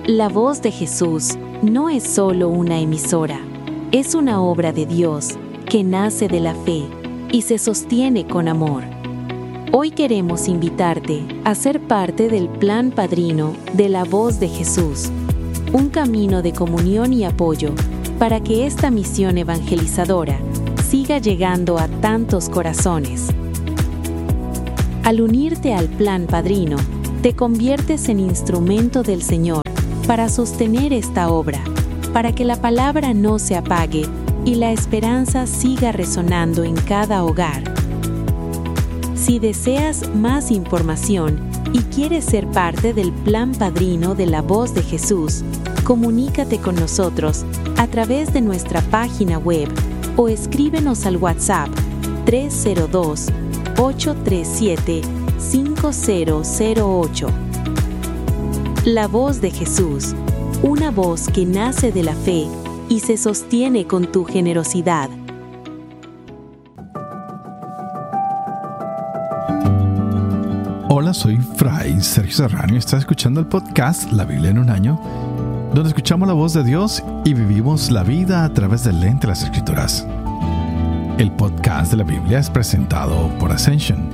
La Voz de Jesús no es solo una emisora, es una obra de Dios que nace de la fe y se sostiene con amor. Hoy queremos invitarte a ser parte del plan padrino de La Voz de Jesús, un camino de comunión y apoyo para que esta misión evangelizadora siga llegando a tantos corazones. Al unirte al plan padrino, te conviertes en instrumento del Señor para sostener esta obra, para que la palabra no se apague y la esperanza siga resonando en cada hogar. Si deseas más información y quieres ser parte del plan padrino de La Voz de Jesús, comunícate con nosotros a través de nuestra página web o escríbenos al WhatsApp 302-837-5008. La Voz de Jesús, una voz que nace de la fe y se sostiene con tu generosidad. Hola, soy Fray Sergio Serrano y estás escuchando el podcast La Biblia en un año, donde escuchamos la voz de Dios y vivimos la vida a través del lente de las Escrituras. El podcast de la Biblia es presentado por Ascension.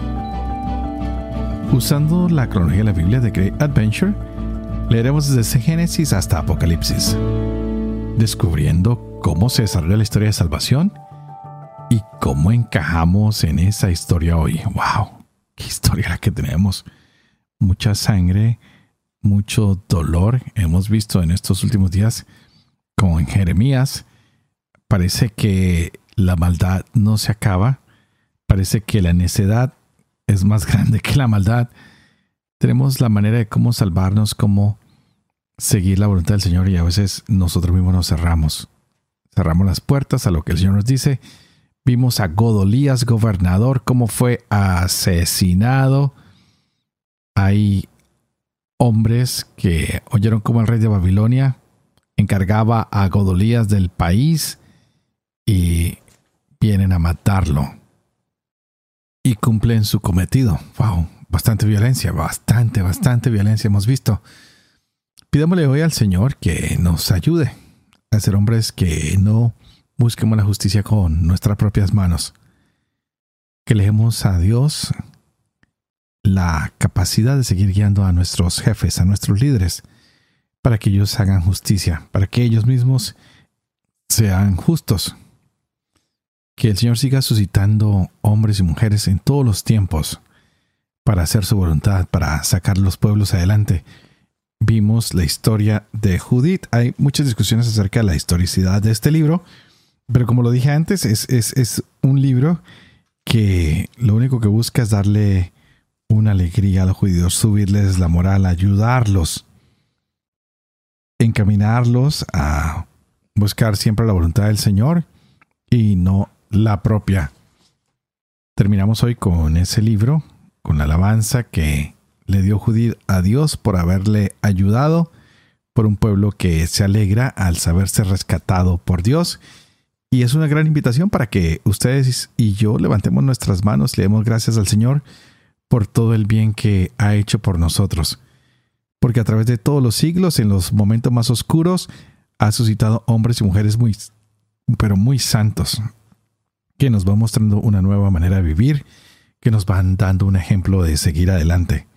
Usando la cronología de la Biblia de Great Adventure, leeremos desde Génesis hasta Apocalipsis, descubriendo cómo se desarrolla la historia de salvación y cómo encajamos en esa historia hoy. ¡Wow! ¡Qué historia la que tenemos! Mucha sangre, mucho dolor hemos visto en estos últimos días, como en Jeremías. Parece que la maldad no se acaba. Parece que la necedad es más grande que la maldad. Tenemos la manera de cómo salvarnos, cómo seguir la voluntad del Señor, y a veces nosotros mismos nos cerramos. Cerramos las puertas a lo que el Señor nos dice. Vimos a Godolías, gobernador, cómo fue asesinado. Hay hombres que oyeron cómo el rey de Babilonia encargaba a Godolías del país y vienen a matarlo. Y cumplen su cometido. ¡Wow! Bastante violencia, bastante violencia hemos visto. Pidámosle hoy al Señor que nos ayude a ser hombres que no busquemos la justicia con nuestras propias manos. Que le demos a Dios la capacidad de seguir guiando a nuestros jefes, a nuestros líderes, para que ellos hagan justicia, para que ellos mismos sean justos. Que el Señor siga suscitando hombres y mujeres en todos los tiempos para hacer su voluntad, para sacar los pueblos adelante. Vimos la historia de Judith. Hay muchas discusiones acerca de la historicidad de este libro, pero como lo dije antes, es un libro que lo único que busca es darle una alegría a los judíos, subirles la moral, ayudarlos, encaminarlos a buscar siempre la voluntad del Señor y no la propia. Terminamos hoy con ese libro, con la alabanza que le dio Judith a Dios por haberle ayudado, por un pueblo que se alegra al saberse rescatado por Dios. Y es una gran invitación para que ustedes y yo levantemos nuestras manos y le demos gracias al Señor por todo el bien que ha hecho por nosotros. Porque a través de todos los siglos, en los momentos más oscuros, ha suscitado hombres y mujeres muy santos, que nos van mostrando una nueva manera de vivir, que nos van dando un ejemplo de seguir adelante.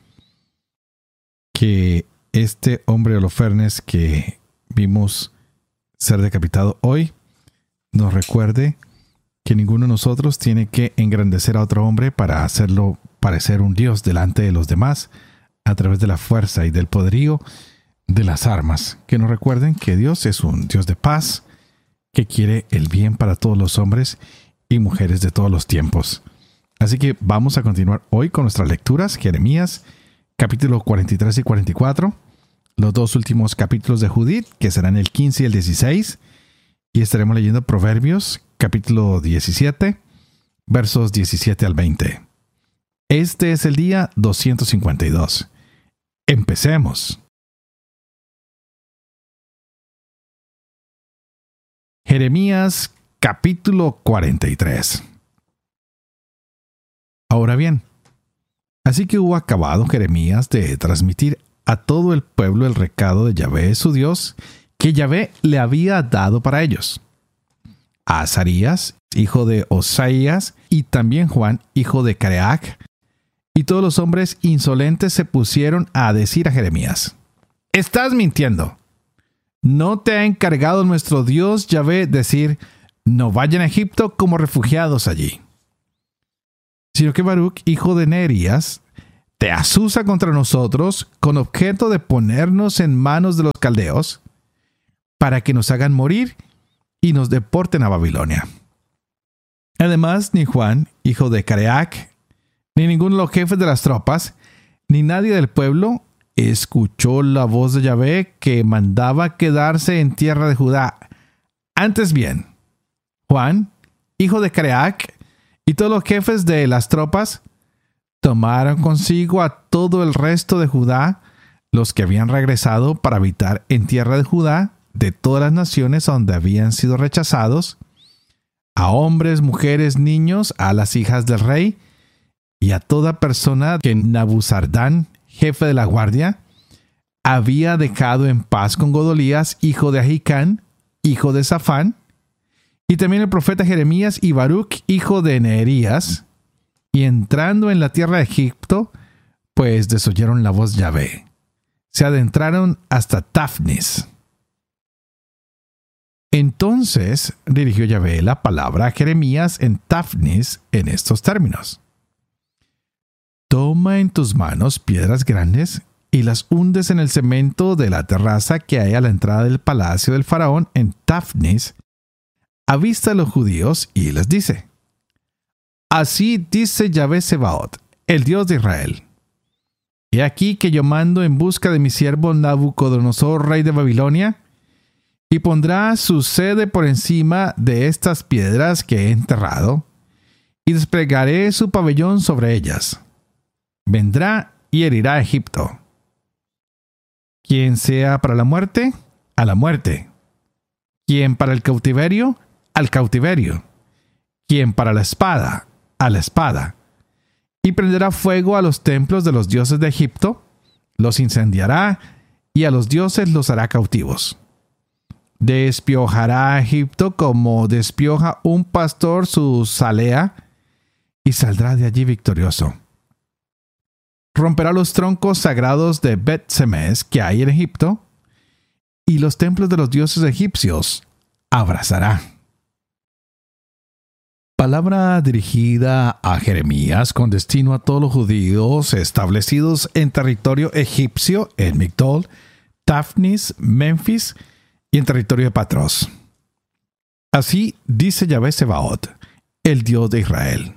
Que este hombre Holofernes que vimos ser decapitado hoy nos recuerde que ninguno de nosotros tiene que engrandecer a otro hombre para hacerlo parecer un dios delante de los demás a través de la fuerza y del poderío de las armas. Que nos recuerden que Dios es un Dios de paz, que quiere el bien para todos los hombres y mujeres de todos los tiempos. Así que vamos a continuar hoy con nuestras lecturas. Jeremías, capítulo 43 y 44. Los dos últimos capítulos de Judith, que serán el 15 y el 16. Y estaremos leyendo Proverbios, capítulo 17, versos 17 al 20. Este es el día 252. Empecemos. Jeremías, capítulo 43. Ahora bien, así que hubo acabado Jeremías de transmitir a todo el pueblo el recado de Yahvé su Dios, que Yahvé le había dado para ellos. A Azarías, hijo de Osaías, y también Juan, hijo de Careac, y todos los hombres insolentes se pusieron a decir a Jeremías: «Estás mintiendo. ¿No te ha encargado nuestro Dios Yahvé decir: no vayan a Egipto como refugiados allí? Sino que Baruch, hijo de Nerías, te azuza contra nosotros con objeto de ponernos en manos de los caldeos, para que nos hagan morir y nos deporten a Babilonia». Además, ni Juan, hijo de Careac, ni ninguno de los jefes de las tropas, ni nadie del pueblo escuchó la voz de Yahvé que mandaba quedarse en tierra de Judá. Antes bien, Juan, hijo de Careac, y todos los jefes de las tropas tomaron consigo a todo el resto de Judá, los que habían regresado para habitar en tierra de Judá, de todas las naciones donde habían sido rechazados, a hombres, mujeres, niños, a las hijas del rey, y a toda persona que Nabuzardán, jefe de la guardia, había dejado en paz con Godolías, hijo de Ahicán, hijo de Safán, y también el profeta Jeremías y Baruch, hijo de Neerías, y entrando en la tierra de Egipto, pues desoyeron la voz de Yahvé. Se adentraron hasta Tafnis. Entonces dirigió Yahvé la palabra a Jeremías en Tafnis en estos términos: «Toma en tus manos piedras grandes y las hundes en el cemento de la terraza que hay a la entrada del palacio del faraón en Tafnis, a vista de los judíos, y les dice: así dice Yahvé Sebaot, el Dios de Israel: he aquí que yo mando en busca de mi siervo Nabucodonosor, rey de Babilonia, y pondrá su sede por encima de estas piedras que he enterrado, y desplegaré su pabellón sobre ellas. Vendrá y herirá a Egipto. Quien sea para la muerte, a la muerte. Quien para el cautiverio, al cautiverio. Quien para la espada, a la espada. Y prenderá fuego a los templos de los dioses de Egipto, los incendiará, y a los dioses los hará cautivos. Despiojará a Egipto como despioja un pastor su salea, y saldrá de allí victorioso. Romperá los troncos sagrados de Bet-Semes que hay en Egipto, y los templos de los dioses egipcios abrazará. Palabra dirigida a Jeremías con destino a todos los judíos establecidos en territorio egipcio, en Migdol, Tafnis, Memphis y en territorio de Patros. Así dice Yahvé Sebaot, el Dios de Israel: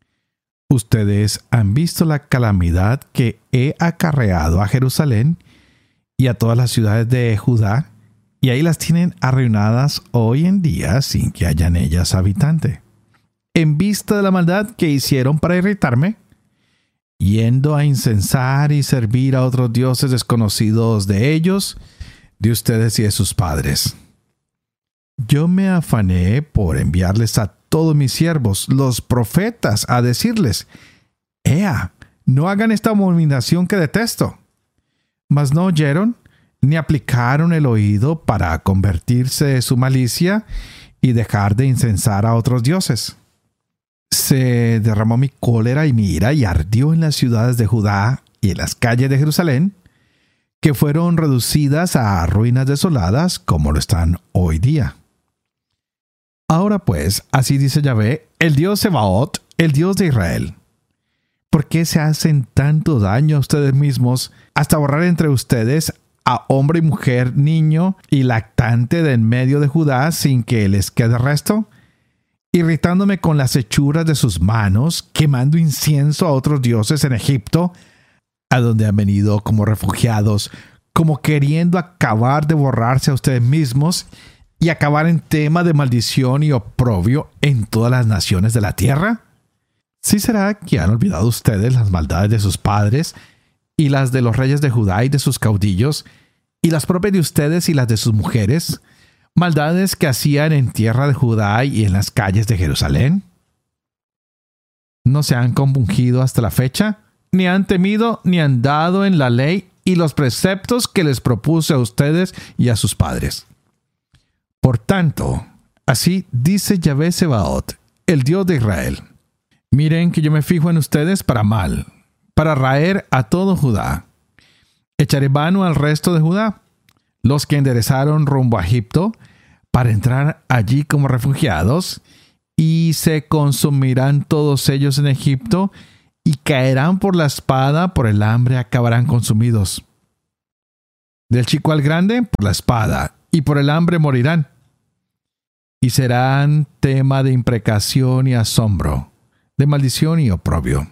ustedes han visto la calamidad que he acarreado a Jerusalén y a todas las ciudades de Judá, y ahí las tienen arruinadas hoy en día sin que haya en ellas habitante. En vista de la maldad que hicieron para irritarme, yendo a incensar y servir a otros dioses desconocidos de ellos, de ustedes y de sus padres. Yo me afané por enviarles a todos mis siervos, los profetas, a decirles: ¡Ea! No hagan esta abominación que detesto. Mas no oyeron, ni aplicaron el oído para convertirse de su malicia y dejar de incensar a otros dioses. Se derramó mi cólera y mi ira y ardió en las ciudades de Judá y en las calles de Jerusalén, que fueron reducidas a ruinas desoladas como lo están hoy día. Ahora pues, así dice Yahvé, el Dios Sebaot, el Dios de Israel: ¿por qué se hacen tanto daño a ustedes mismos hasta borrar entre ustedes a hombre y mujer, niño y lactante de en medio de Judá sin que les quede resto? Irritándome con las hechuras de sus manos, quemando incienso a otros dioses en Egipto, a donde han venido como refugiados, como queriendo acabar de borrarse a ustedes mismos y acabar en tema de maldición y oprobio en todas las naciones de la tierra. ¿Sí será que han olvidado ustedes las maldades de sus padres y las de los reyes de Judá y de sus caudillos, y las propias de ustedes y las de sus mujeres, maldades que hacían en tierra de Judá y en las calles de Jerusalén? ¿No se han compungido hasta la fecha? ¿Ni han temido ni han dado en la ley y los preceptos que les propuse a ustedes y a sus padres. Por tanto, así dice Yahvé Sebaot, el Dios de Israel. Miren que yo me fijo en ustedes para mal, para raer a todo Judá. Echaré mano al resto de Judá, los que enderezaron rumbo a Egipto, para entrar allí como refugiados, y se consumirán todos ellos en Egipto, y caerán por la espada, por el hambre acabarán consumidos. Del chico al grande, por la espada, y por el hambre morirán. Y serán tema de imprecación y asombro, de maldición y oprobio.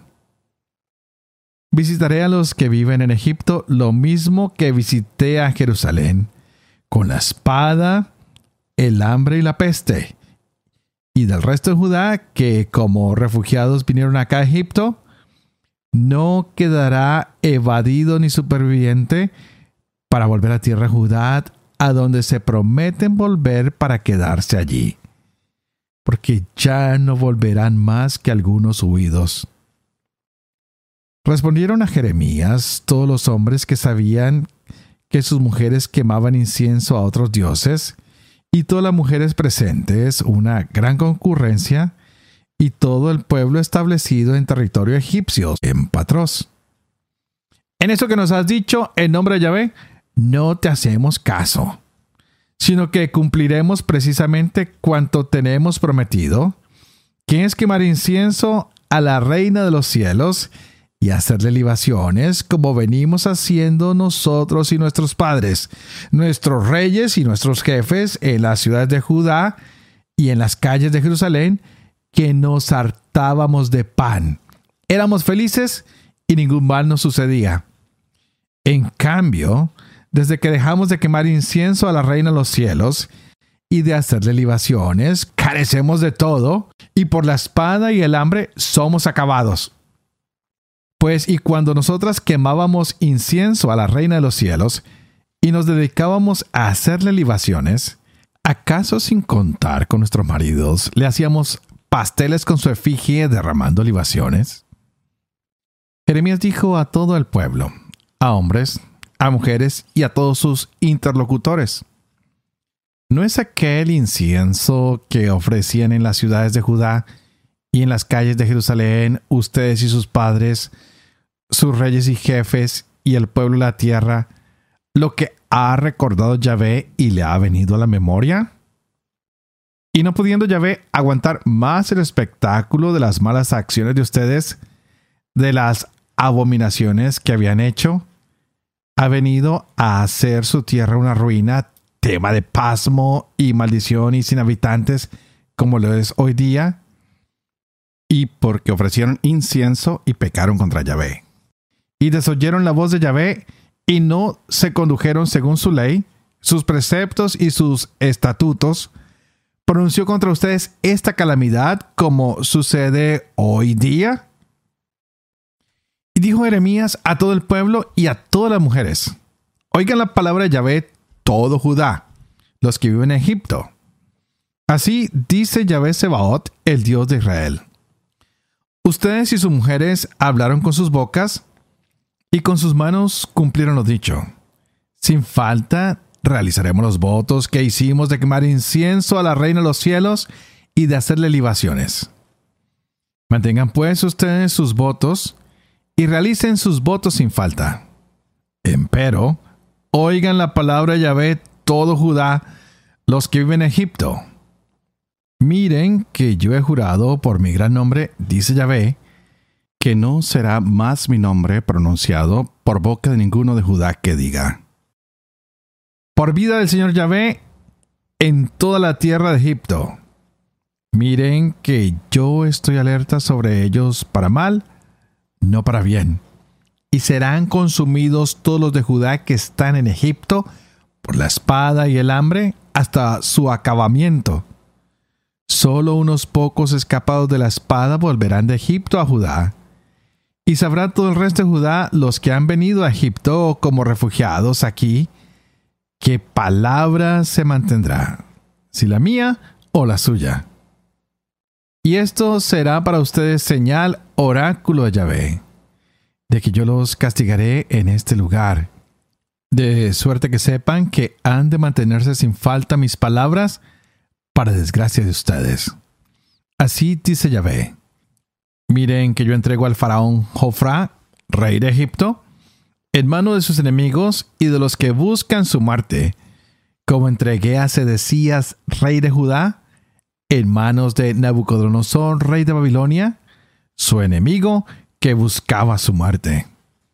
Visitaré a los que viven en Egipto lo mismo que visité a Jerusalén, con la espada, el hambre y la peste. Y del resto de Judá, que como refugiados vinieron acá a Egipto, no quedará evadido ni superviviente para volver a tierra de Judá, a donde se prometen volver para quedarse allí, porque ya no volverán más que algunos huidos. Respondieron a Jeremías todos los hombres que sabían que sus mujeres quemaban incienso a otros dioses, y todas las mujeres presentes, una gran concurrencia, y todo el pueblo establecido en territorio egipcio, en Patros. En eso que nos has dicho, en nombre de Yahvé, no te hacemos caso, sino que cumpliremos precisamente cuanto tenemos prometido, que es quemar incienso a la Reina de los cielos y hacerle libaciones como venimos haciendo nosotros y nuestros padres, nuestros reyes y nuestros jefes en las ciudades de Judá y en las calles de Jerusalén, que nos hartábamos de pan. Éramos felices y ningún mal nos sucedía. En cambio, desde que dejamos de quemar incienso a la Reina de los cielos y de hacerle libaciones, carecemos de todo, y por la espada y el hambre somos acabados. Pues, y cuando nosotras quemábamos incienso a la Reina de los cielos y nos dedicábamos a hacerle libaciones, ¿acaso sin contar con nuestros maridos le hacíamos pasteles con su efigie derramando libaciones? Jeremías dijo a todo el pueblo, a hombres, a mujeres y a todos sus interlocutores: ¿no es aquel incienso que ofrecían en las ciudades de Judá y en las calles de Jerusalén ustedes y sus padres, sus reyes y jefes y el pueblo de la tierra, lo que ha recordado Yahvé y le ha venido a la memoria? Y no pudiendo Yahvé aguantar más el espectáculo de las malas acciones de ustedes, de las abominaciones que habían hecho, ha venido a hacer su tierra una ruina, tema de pasmo y maldición y sin habitantes, como lo es hoy día, y porque ofrecieron incienso y pecaron contra Yahvé, y desoyeron la voz de Yahvé, y no se condujeron según su ley, sus preceptos y sus estatutos, pronunció contra ustedes esta calamidad como sucede hoy día. Y dijo Jeremías a todo el pueblo y a todas las mujeres: oigan la palabra de Yahvé, todo Judá, los que viven en Egipto. Así dice Yahvé Sebaot, el Dios de Israel: ustedes y sus mujeres hablaron con sus bocas y con sus manos cumplieron lo dicho. Sin falta realizaremos los votos que hicimos de quemar incienso a la Reina de los cielos y de hacerle libaciones. Mantengan pues ustedes sus votos y realicen sus votos sin falta. Empero, oigan la palabra de Yahvé, todo Judá, los que viven en Egipto. Miren que yo he jurado por mi gran nombre, dice Yahvé, que no será más mi nombre pronunciado por boca de ninguno de Judá que diga: por vida del Señor Yahvé, en toda la tierra de Egipto. Miren que yo estoy alerta sobre ellos para mal, no para bien. Y serán consumidos todos los de Judá que están en Egipto por la espada y el hambre hasta su acabamiento. Solo unos pocos escapados de la espada volverán de Egipto a Judá. Y sabrá todo el resto de Judá, los que han venido a Egipto como refugiados aquí, qué palabra se mantendrá, si la mía o la suya. Y esto será para ustedes señal, oráculo de Yahvé, de que yo los castigaré en este lugar, de suerte que sepan que han de mantenerse sin falta mis palabras para desgracia de ustedes. Así dice Yahvé: miren que yo entrego al faraón Jofra, rey de Egipto, en mano de sus enemigos y de los que buscan su muerte, como entregué a Sedecías, rey de Judá, en manos de Nabucodonosor, rey de Babilonia, su enemigo que buscaba su muerte.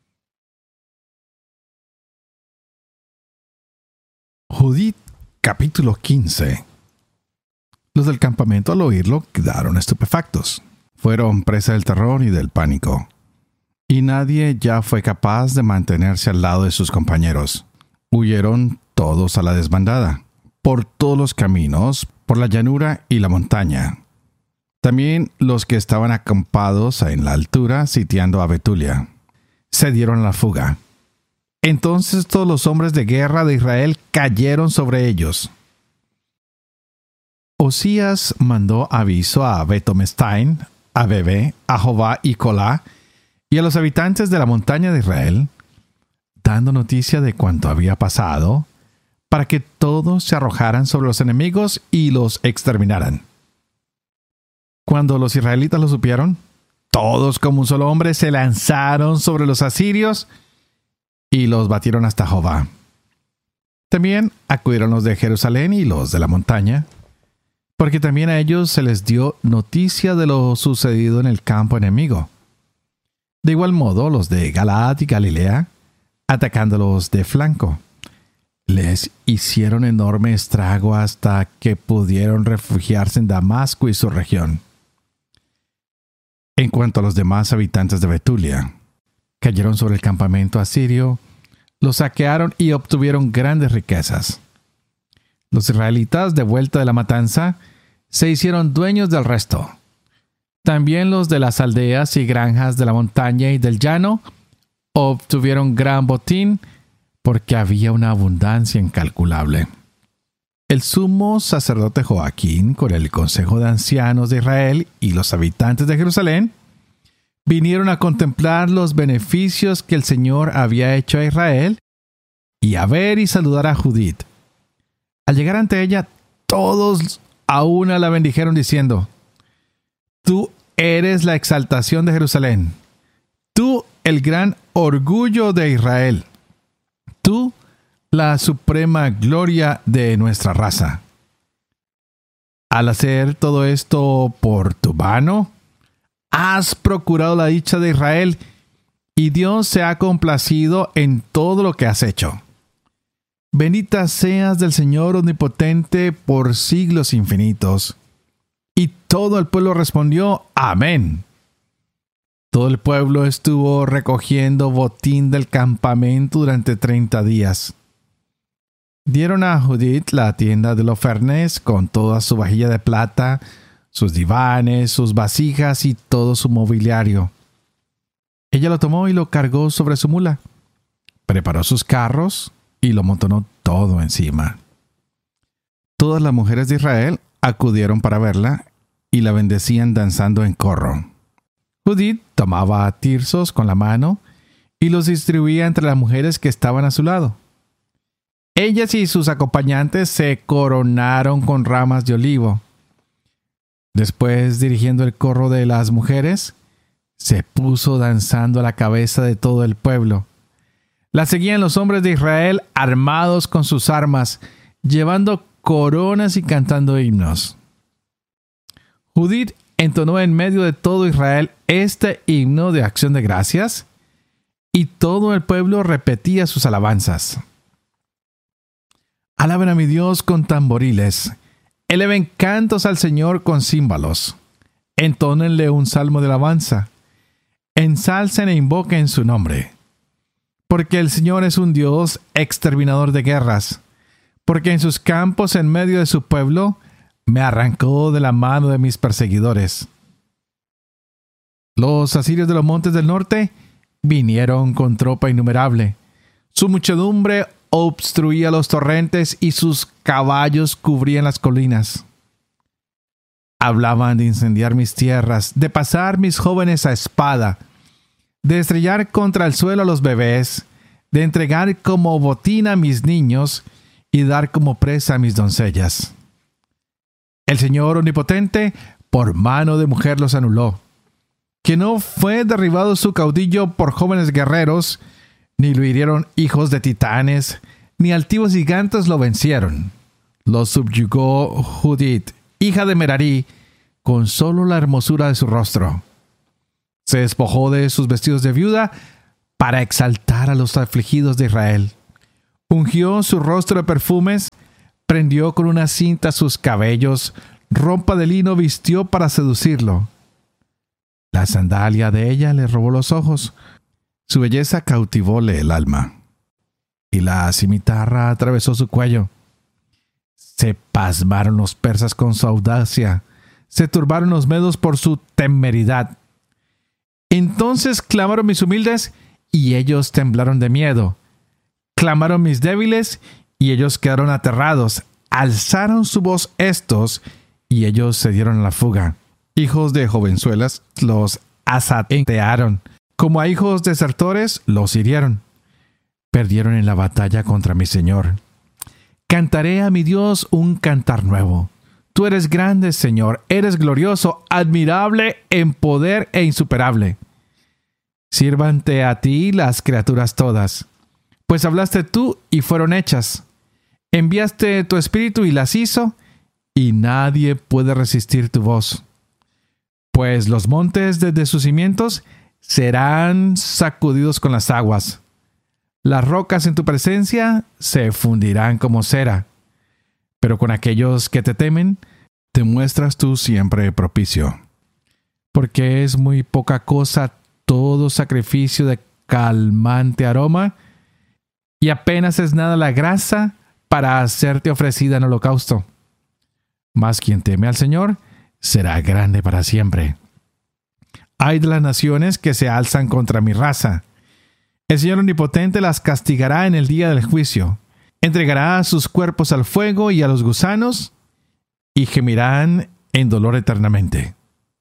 Judith, capítulo 15. Los del campamento, al oírlo, quedaron estupefactos. Fueron presa del terror y del pánico. Y nadie ya fue capaz de mantenerse al lado de sus compañeros. Huyeron todos a la desbandada, por todos los caminos, por la llanura y la montaña. También los que estaban acampados en la altura, sitiando a Betulia, se dieron a la fuga. Entonces todos los hombres de guerra de Israel cayeron sobre ellos. Osías mandó aviso a Betomestain, a Bebé, a Jobá y Colá, y a los habitantes de la montaña de Israel, dando noticia de cuanto había pasado, para que todos se arrojaran sobre los enemigos y los exterminaran. Cuando los israelitas lo supieron, todos como un solo hombre se lanzaron sobre los asirios y los batieron hasta Jobá. También acudieron los de Jerusalén y los de la montaña, porque también a ellos se les dio noticia de lo sucedido en el campo enemigo. De igual modo, los de Galaad y Galilea, atacándolos de flanco, les hicieron enorme estrago hasta que pudieron refugiarse en Damasco y su región. En cuanto a los demás habitantes de Betulia, cayeron sobre el campamento asirio, lo saquearon y obtuvieron grandes riquezas. Los israelitas, de vuelta de la matanza, se hicieron dueños del resto. También los de las aldeas y granjas de la montaña y del llano obtuvieron gran botín, porque había una abundancia incalculable. El sumo sacerdote Joaquín, con el consejo de ancianos de Israel y los habitantes de Jerusalén, vinieron a contemplar los beneficios que el Señor había hecho a Israel y a ver y saludar a Judith. Al llegar ante ella, todos a una la bendijeron diciendo: tú eres la exaltación de Jerusalén, tú el gran orgullo de Israel, tú la suprema gloria de nuestra raza. Al hacer todo esto por tu mano, has procurado la dicha de Israel, y Dios se ha complacido en todo lo que has hecho. Bendita seas del Señor omnipotente por siglos infinitos. Y todo el pueblo respondió: amén. Todo el pueblo estuvo recogiendo botín del campamento durante 30 días. Dieron a Judith la tienda de Holofernes con toda su vajilla de plata, sus divanes, sus vasijas y todo su mobiliario. Ella lo tomó y lo cargó sobre su mula. Preparó sus carros y lo amontonó todo encima. Todas las mujeres de Israel acudieron para verla y la bendecían danzando en corro. Judith tomaba tirsos con la mano y los distribuía entre las mujeres que estaban a su lado. Ellas y sus acompañantes se coronaron con ramas de olivo. Después, dirigiendo el corro de las mujeres, se puso danzando a la cabeza de todo el pueblo. La seguían los hombres de Israel armados con sus armas, llevando coronas y cantando himnos. Judith entonó en medio de todo Israel este himno de acción de gracias, y todo el pueblo repetía sus alabanzas. Alaben a mi Dios con tamboriles, eleven cantos al Señor con címbalos, entónenle un salmo de alabanza, ensalcen e invoquen su nombre. Porque el Señor es un Dios exterminador de guerras, porque en sus campos en medio de su pueblo me arrancó de la mano de mis perseguidores. Los asirios de los montes del norte vinieron con tropa innumerable. Su muchedumbre obstruía los torrentes y sus caballos cubrían las colinas. Hablaban de incendiar mis tierras, de pasar mis jóvenes a espada, de estrellar contra el suelo a los bebés, de entregar como botín a mis niños y dar como presa a mis doncellas. El Señor Omnipotente, por mano de mujer los anuló. Que no fue derribado su caudillo por jóvenes guerreros, ni lo hirieron hijos de titanes, ni altivos gigantes lo vencieron. Lo subyugó Judith, hija de Merarí, con solo la hermosura de su rostro. Se despojó de sus vestidos de viuda para exaltar a los afligidos de Israel. Ungió su rostro de perfumes, prendió con una cinta sus cabellos, ropa de lino vistió para seducirlo. La sandalia de ella le robó los ojos, su belleza cautivóle el alma, y la cimitarra atravesó su cuello. Se pasmaron los persas con su audacia, se turbaron los medos por su temeridad. Entonces clamaron mis humildes, y ellos temblaron de miedo. Clamaron mis débiles, y ellos quedaron aterrados. Alzaron su voz estos, y ellos se dieron a la fuga. Hijos de jovenzuelas los asaetearon. Como a hijos desertores los hirieron. Perdieron en la batalla contra mi Señor. Cantaré a mi Dios un cantar nuevo. Tú eres grande, Señor, eres glorioso, admirable en poder e insuperable. Sírvante a ti las criaturas todas, pues hablaste tú y fueron hechas. Enviaste tu espíritu y las hizo, y nadie puede resistir tu voz. Pues los montes desde sus cimientos serán sacudidos con las aguas. Las rocas en tu presencia se fundirán como cera. Pero con aquellos que te temen, te muestras tú siempre propicio. Porque es muy poca cosa todo sacrificio de calmante aroma, y apenas es nada la grasa para hacerte ofrecida en holocausto. Mas quien teme al Señor será grande para siempre. Ay de las naciones que se alzan contra mi raza. El Señor Omnipotente las castigará en el día del juicio. Entregará sus cuerpos al fuego y a los gusanos, y gemirán en dolor eternamente.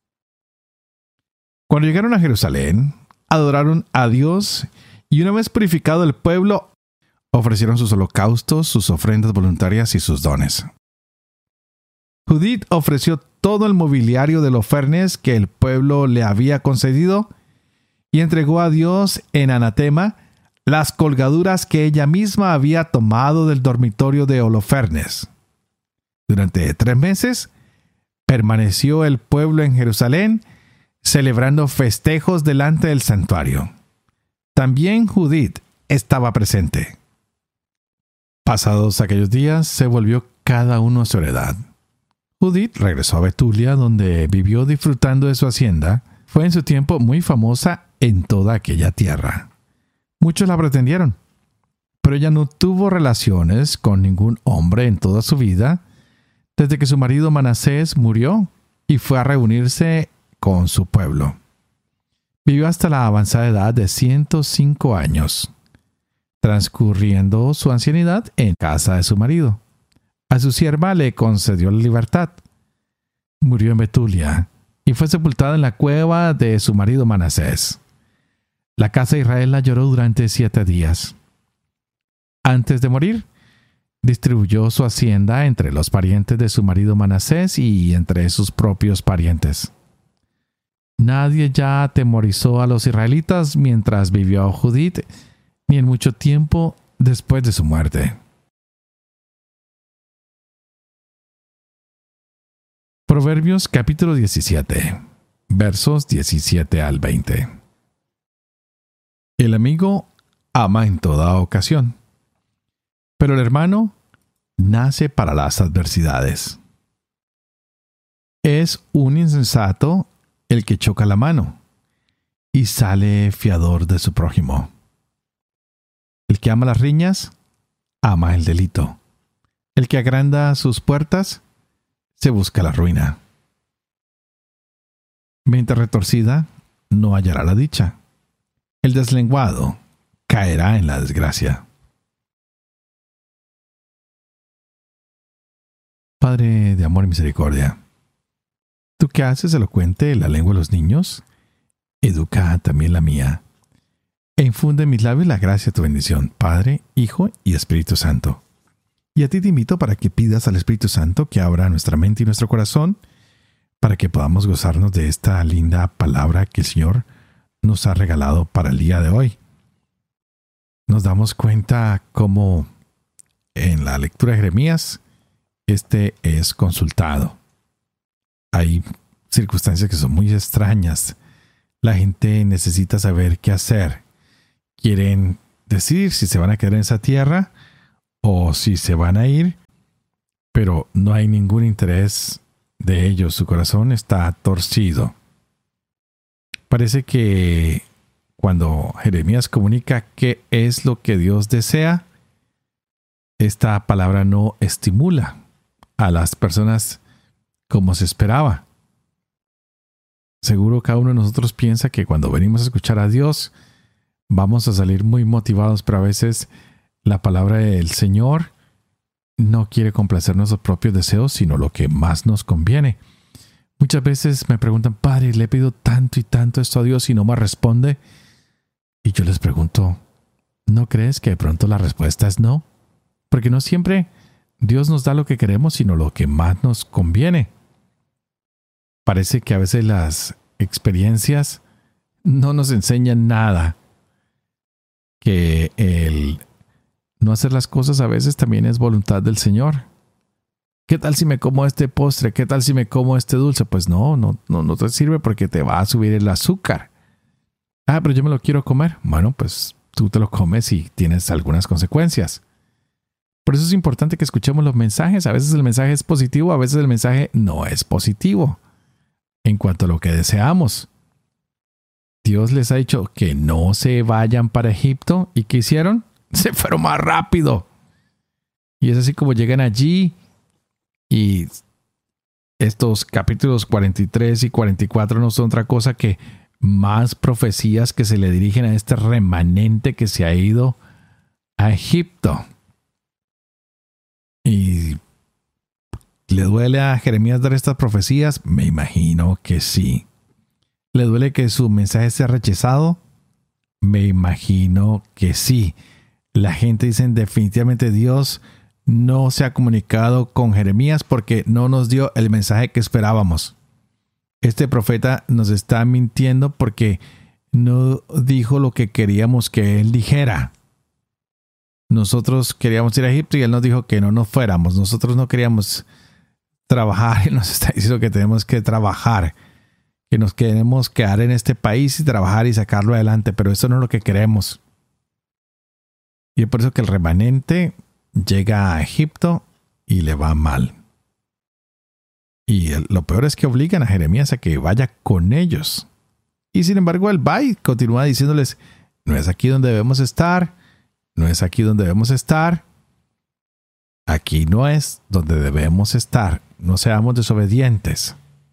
Cuando llegaron a Jerusalén, adoraron a Dios, y una vez purificado el pueblo, ofrecieron sus holocaustos, sus ofrendas voluntarias y sus dones. Judith ofreció todo el mobiliario de Holofernes que el pueblo le había concedido, y entregó a Dios en anatema las colgaduras que ella misma había tomado del dormitorio de Holofernes. Durante 3 meses permaneció el pueblo en Jerusalén, celebrando festejos delante del santuario. También Judith estaba presente. Pasados aquellos días, se volvió cada uno a su heredad. Judith regresó a Betulia, donde vivió disfrutando de su hacienda. Fue en su tiempo muy famosa en toda aquella tierra. Muchos la pretendieron, pero ella no tuvo relaciones con ningún hombre en toda su vida, desde que su marido Manasés murió y fue a reunirse con su pueblo. Vivió hasta la avanzada edad de 105 años, transcurriendo su ancianidad en casa de su marido. A su sierva le concedió la libertad. Murió en Betulia y fue sepultada en la cueva de su marido Manasés. La casa de Israel la lloró durante 7 días. Antes de morir, distribuyó su hacienda entre los parientes de su marido Manasés y entre sus propios parientes. Nadie ya atemorizó a los israelitas mientras vivió Judith, ni en mucho tiempo después de su muerte. Proverbios capítulo 17, versos 17 al 20. El amigo ama en toda ocasión, pero el hermano nace para las adversidades. Es un insensato el que choca la mano y sale fiador de su prójimo. El que ama las riñas, ama el delito. El que agranda sus puertas, se busca la ruina. Mente retorcida no hallará la dicha. El deslenguado caerá en la desgracia. Padre de amor y misericordia, tú que haces elocuente la lengua de los niños, educa también la mía, e infunde en mis labios la gracia de tu bendición, Padre, Hijo y Espíritu Santo. Y a ti te invito para que pidas al Espíritu Santo que abra nuestra mente y nuestro corazón para que podamos gozarnos de esta linda palabra que el Señor nos ha regalado para el día de hoy. Nos damos cuenta cómo en la lectura de Jeremías, este es consultado. Hay circunstancias que son muy extrañas. La gente necesita saber qué hacer. Quieren decidir si se van a quedar en esa tierra o si se van a ir, pero no hay ningún interés de ellos. Su corazón está torcido. Parece que cuando Jeremías comunica qué es lo que Dios desea, esta palabra no estimula a las personas como se esperaba. Seguro cada uno de nosotros piensa que cuando venimos a escuchar a Dios vamos a salir muy motivados, pero a veces la palabra del Señor no quiere complacer nuestros propios deseos, sino lo que más nos conviene. Muchas veces me preguntan, Padre, le he pedido tanto y tanto esto a Dios y no me responde. Y yo les pregunto, ¿no crees que de pronto la respuesta es no? Porque no siempre Dios nos da lo que queremos, sino lo que más nos conviene. Parece que a veces las experiencias no nos enseñan nada. Que el no hacer las cosas a veces también es voluntad del Señor. ¿Qué tal si me como este postre? ¿Qué tal si me como este dulce? Pues no te sirve porque te va a subir el azúcar. Ah, pero yo me lo quiero comer. Bueno, pues tú te lo comes y tienes algunas consecuencias. Por eso es importante que escuchemos los mensajes. A veces el mensaje es positivo, a veces el mensaje no es positivo. En cuanto a lo que deseamos. Dios les ha dicho que no se vayan para Egipto. ¿Y qué hicieron? Se fueron más rápido. Y es así como llegan allí. Y estos capítulos 43 y 44 no son otra cosa que más profecías que se le dirigen a este remanente que se ha ido a Egipto. Y ¿le duele a Jeremías dar estas profecías? Me imagino que sí. ¿Le duele que su mensaje sea rechazado? Me imagino que sí. La gente dice definitivamente Dios no se ha comunicado con Jeremías porque no nos dio el mensaje que esperábamos. Este profeta nos está mintiendo porque no dijo lo que queríamos que él dijera. Nosotros queríamos ir a Egipto y él nos dijo que no nos fuéramos. Nosotros no queríamos trabajar. Él nos está diciendo que tenemos que trabajar. Que nos queremos quedar en este país y trabajar y sacarlo adelante. Pero eso no es lo que queremos. Y es por eso que el remanente llega a Egipto y le va mal. Y lo peor es que obligan a Jeremías a que vaya con ellos. Y sin embargo él va y continúa diciéndoles, no es aquí donde debemos estar, no es aquí donde debemos estar, aquí no es donde debemos estar, no seamos desobedientes.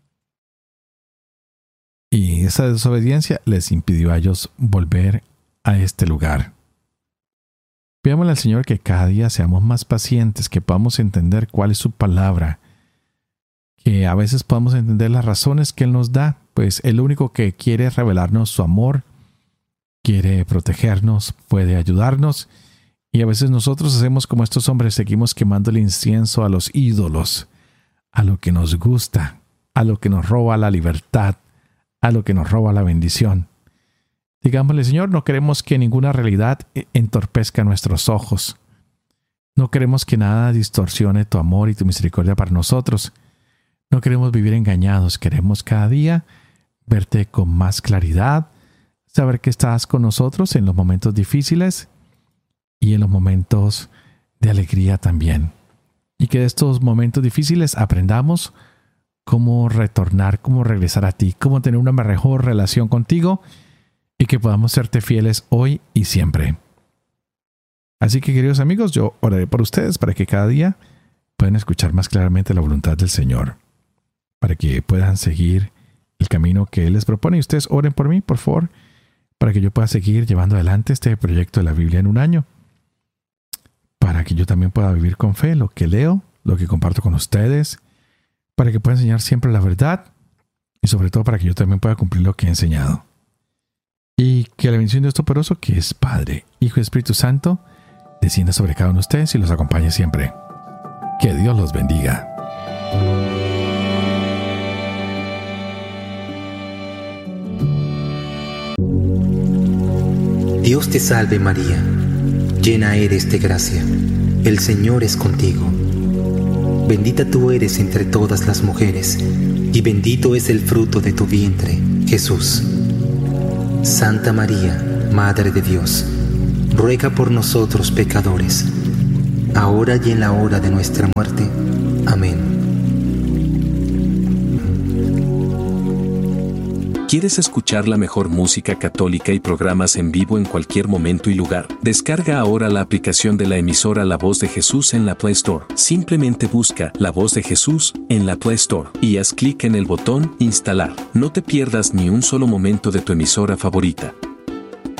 Y esa desobediencia les impidió a ellos volver a este lugar. Pidámosle al Señor que cada día seamos más pacientes, que podamos entender cuál es su palabra, que a veces podamos entender las razones que Él nos da, pues el único que quiere es revelarnos su amor, quiere protegernos, puede ayudarnos, y a veces nosotros hacemos como estos hombres, seguimos quemando el incienso a los ídolos, a lo que nos gusta, a lo que nos roba la libertad, a lo que nos roba la bendición. Digámosle, Señor, no queremos que ninguna realidad entorpezca nuestros ojos. No queremos que nada distorsione tu amor y tu misericordia para nosotros. No queremos vivir engañados. Queremos cada día verte con más claridad, saber que estás con nosotros en los momentos difíciles y en los momentos de alegría también. Y que de estos momentos difíciles aprendamos cómo retornar, cómo regresar a ti, cómo tener una mejor relación contigo y que podamos serte fieles hoy y siempre. Así que, queridos amigos, yo oraré por ustedes para que cada día puedan escuchar más claramente la voluntad del Señor, para que puedan seguir el camino que Él les propone. Y ustedes oren por mí, por favor, para que yo pueda seguir llevando adelante este proyecto de la Biblia en un año, para que yo también pueda vivir con fe lo que leo, lo que comparto con ustedes, para que pueda enseñar siempre la verdad y sobre todo para que yo también pueda cumplir lo que he enseñado. Y que la bendición de Dios Todopoderoso, que es Padre, Hijo y Espíritu Santo, descienda sobre cada uno de ustedes y los acompañe siempre. Que Dios los bendiga. Dios te salve María, llena eres de gracia, el Señor es contigo. Bendita tú eres entre todas las mujeres, y bendito es el fruto de tu vientre, Jesús. Santa María, Madre de Dios, ruega por nosotros pecadores, ahora y en la hora de nuestra muerte. Amén. ¿Quieres escuchar la mejor música católica y programas en vivo en cualquier momento y lugar? Descarga ahora la aplicación de la emisora La Voz de Jesús en la Play Store. Simplemente busca La Voz de Jesús en la Play Store y haz clic en el botón Instalar. No te pierdas ni un solo momento de tu emisora favorita.